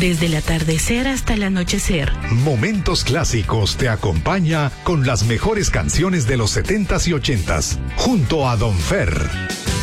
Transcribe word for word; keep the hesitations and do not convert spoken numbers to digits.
Desde el atardecer hasta el anochecer. Momentos Clásicos te acompaña con las mejores canciones de los setentas y ochentas, junto a Don Fer.